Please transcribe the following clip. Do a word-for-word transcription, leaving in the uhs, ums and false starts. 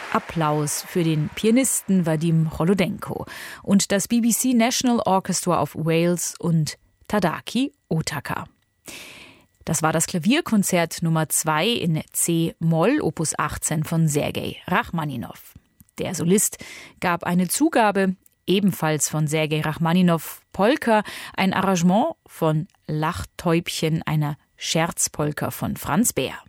Applaus für den Pianisten Vadim Cholodenko und das B B C National Orchestra of Wales und Tadaki Otaka. Das war das Klavierkonzert Nummer zwei in C-Moll, Opus achtzehn von Sergei Rachmaninow. Der Solist gab eine Zugabe, ebenfalls von Sergei Rachmaninow, Polka, ein Arrangement von Lachtäubchen, einer Scherzpolka von Franz Beer.